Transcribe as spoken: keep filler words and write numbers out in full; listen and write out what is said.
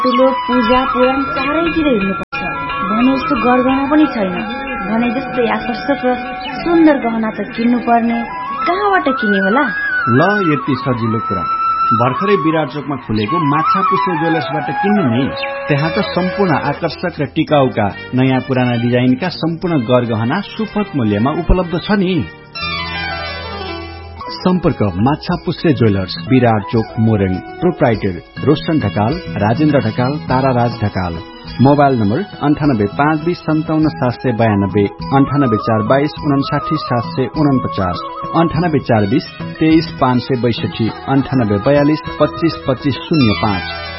ठुलो पूजा पुराण चारैतिर हिँड्नुपर्छ भने जस्तो गरगहना पनि छैन। भने जस्तै आकर्षक र सुन्दर गहना त किन्नु पर्ने, कहाँबाट किने होला? ल यति सजिलो कुरा, भर्खरै विराट चोकमा खुलेको माछा पुष्पे ज्वेलर्सबाट किन्नु नि। त्यहाँ त सम्पूर्ण आकर्षक र टिकाउका नयाँ पुराना डिजाइनका सम्पूर्ण गरगहना सुपथ मूल्यमा उपलब्ध छ नि। सम्पर्क माछा पुष्पे ज्वेलर्स, विराट चोक, Morang. Proprietor Roshan Dhakal, Rajendra Dhakal, ताराराज Dhakal. Mobile number अन्ठानब्बे पाँच बीस सन्ताउन्न सात सय बयानब्बे, अन्ठानब्बे चार बाइस उनासाठी सात सय उनपचास, अन्ठानब्बे चार बीस तेइस पाँच सय बैसठी, अन्ठानब्बे बयालिस पच्चीस पच्चीस शून्य पाँच।